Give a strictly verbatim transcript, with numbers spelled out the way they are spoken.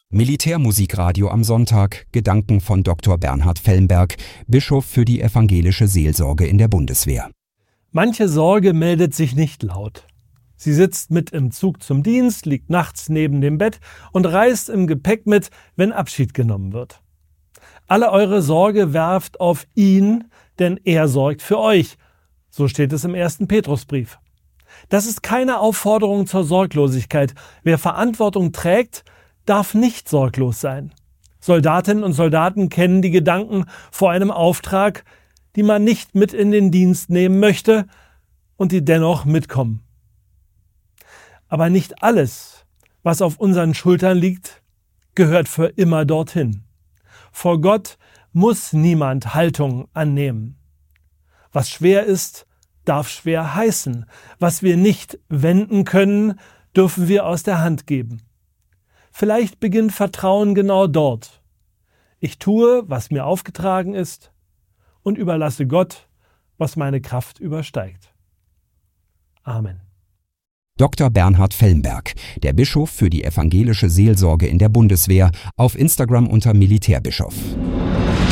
Militärmusikradio am Sonntag, Gedanken von Doktor Bernhard Fellenberg, Bischof für die evangelische Seelsorge in der Bundeswehr. Manche Sorge meldet sich nicht laut. Sie sitzt mit im Zug zum Dienst, liegt nachts neben dem Bett und reist im Gepäck mit, wenn Abschied genommen wird. Alle eure Sorge werft auf ihn, denn er sorgt für euch. So steht es im ersten Petrusbrief. Das ist keine Aufforderung zur Sorglosigkeit. Wer Verantwortung trägt, darf nicht sorglos sein. Soldatinnen und Soldaten kennen die Gedanken vor einem Auftrag, die man nicht mit in den Dienst nehmen möchte und die dennoch mitkommen. Aber nicht alles, was auf unseren Schultern liegt, gehört für immer dorthin. Vor Gott muss niemand Haltung annehmen. Was schwer ist, darf schwer heißen. Was wir nicht wenden können, dürfen wir aus der Hand geben. Vielleicht beginnt Vertrauen genau dort. Ich tue, was mir aufgetragen ist, und überlasse Gott, was meine Kraft übersteigt. Amen. Doktor Bernhard Fellenberg, der Bischof für die evangelische Seelsorge in der Bundeswehr, auf Instagram unter Militärbischof.